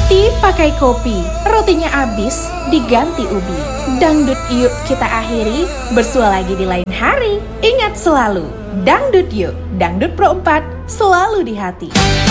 Roti pakai kopi, rotinya habis diganti ubi. Dangdut yuk kita akhiri, bersua lagi di lain hari. Ingat selalu, dangdut yuk, dangdut Pro 4 selalu di hati.